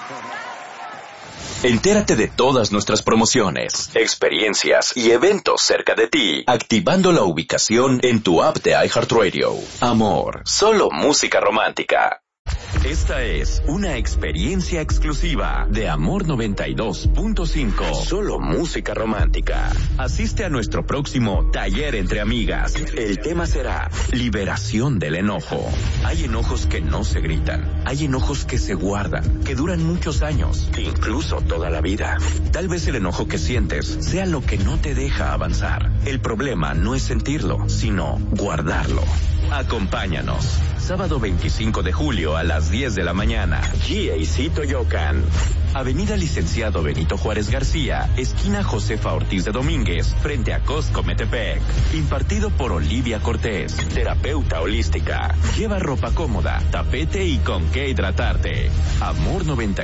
Entérate de todas nuestras promociones, experiencias y eventos cerca de ti, activando la ubicación en tu app de iHeartRadio. Amor, solo música romántica. Esta es una experiencia exclusiva de Amor 92.5. Solo música romántica. Asiste a nuestro próximo taller entre amigas. El tema será liberación del enojo. Hay enojos que no se gritan. Hay enojos que se guardan, que duran muchos años, incluso toda la vida. Tal vez el enojo que sientes sea lo que no te deja avanzar. El problema no es sentirlo, sino guardarlo. Acompáñanos. Sábado 25 de julio a las 10 de la mañana. GAC Toyocan. Avenida Licenciado Benito Juárez García, esquina Josefa Ortiz de Domínguez, frente a Costco Metepec. Impartido por Olivia Cortés, terapeuta holística. Lleva ropa cómoda, tapete y con qué hidratarte. Amor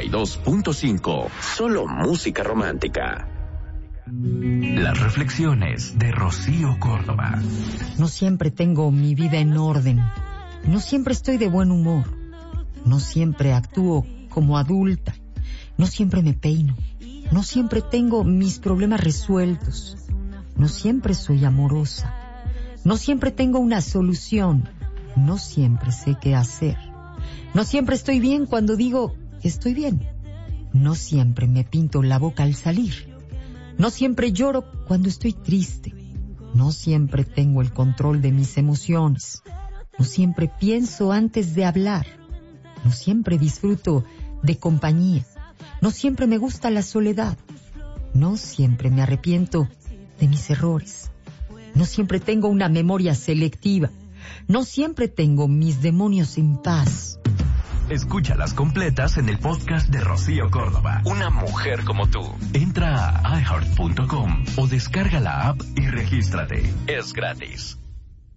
92.5. Solo música romántica. Las reflexiones de Rocío Córdoba. No siempre tengo mi vida en orden. No siempre estoy de buen humor. No siempre actúo como adulta. No siempre me peino. No siempre tengo mis problemas resueltos. No siempre soy amorosa. No siempre tengo una solución. No siempre sé qué hacer. No siempre estoy bien cuando digo estoy bien. No siempre me pinto la boca al salir. No siempre lloro cuando estoy triste. No siempre tengo el control de mis emociones. No siempre pienso antes de hablar. No siempre disfruto de compañía. No siempre me gusta la soledad. No siempre me arrepiento de mis errores. No siempre tengo una memoria selectiva. No siempre tengo mis demonios en paz. Escúchalas completas en el podcast de Rocío Córdoba. Una mujer como tú. Entra a iHeart.com o descarga la app y regístrate. Es gratis.